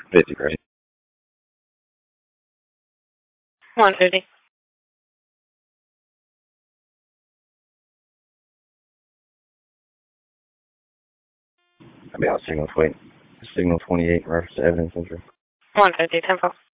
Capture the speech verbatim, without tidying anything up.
fifty, right? one fifty. I'll be out signal twenty, signal twenty-eight, reference to evidence entry. one fifty, tempo.